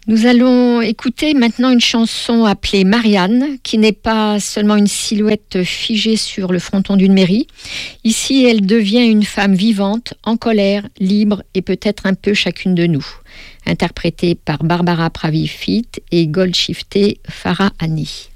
Nous allons écouter maintenant une chanson appelée Marianne, qui n'est pas seulement une silhouette figée sur le fronton d'une mairie. Ici, elle devient une femme vivante, en colère, libre et peut-être un peu chacune de nous. Interprétée par Barbara Pravi-Fit et Golshifteh Farahani.